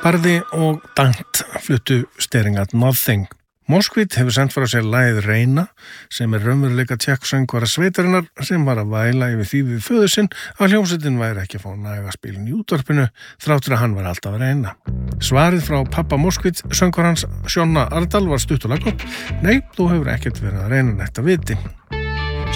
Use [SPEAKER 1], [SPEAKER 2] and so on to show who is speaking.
[SPEAKER 1] Barði og Dant fluttu Staring at Nothing. Moskvit hefur sendt frá sér lagið Reyna sem raunveruleika tékkósöngvara sveitarinnar sem var að væla yfir því við föður sinn að hljómsveitin væri ekki að fá næga spilin í útvarpinu þráttur að hann var alltaf að reyna. Svarið frá pappa Moskvit, söngvarans Sjonna Ardal var stutt og laggott. Nei, þú hefur ekkert verið að reyna þetta viti.